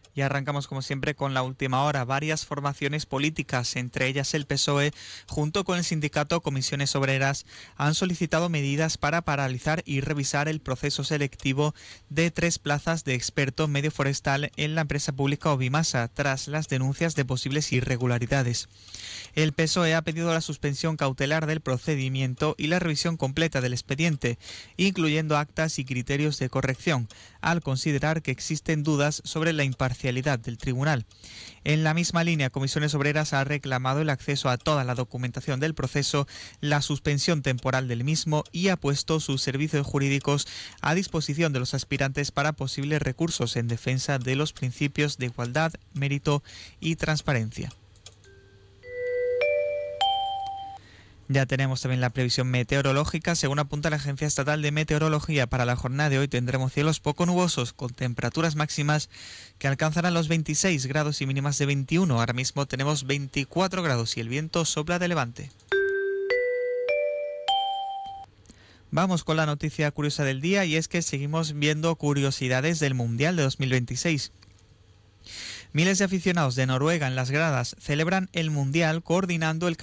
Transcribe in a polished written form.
Y arrancamos como siempre con la última hora. Varias formaciones políticas, entre ellas el PSOE, junto con el sindicato Comisiones Obreras, han solicitado medidas para paralizar y revisar el proceso selectivo de 3 plazas de experto medio forestal en la empresa pública Obimasa, tras las denuncias de posibles irregularidades. El PSOE ha pedido la suspensión cautelar del procedimiento y la revisión completa del expediente, incluyendo actas y criterios de corrección, al considerar que existen dudas sobre la imparcialidad del tribunal. En la misma línea, Comisiones Obreras ha reclamado el acceso a toda la documentación del proceso, la suspensión temporal del mismo y ha puesto sus servicios jurídicos a disposición de los aspirantes para posibles recursos en defensa de los principios de igualdad, mérito y transparencia. Ya tenemos también la previsión meteorológica. Según apunta la Agencia Estatal de Meteorología, para la jornada de hoy tendremos cielos poco nubosos con temperaturas máximas que alcanzarán los 26 grados y mínimas de 21. Ahora mismo tenemos 24 grados y el viento sopla de levante. Vamos con la noticia curiosa del día, y es que seguimos viendo curiosidades del Mundial de 2026. Miles de aficionados de Noruega en las gradas celebran el Mundial coordinando el